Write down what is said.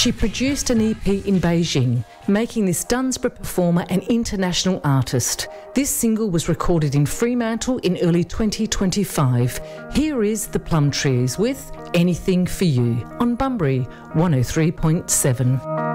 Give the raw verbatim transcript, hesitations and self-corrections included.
She produced an E P in Beijing, making this Dunsborough performer an international artist. This single was recorded in Fremantle in early twenty twenty-five. Here is The Plum Trees with Anything for You on Bunbury one oh three point seven.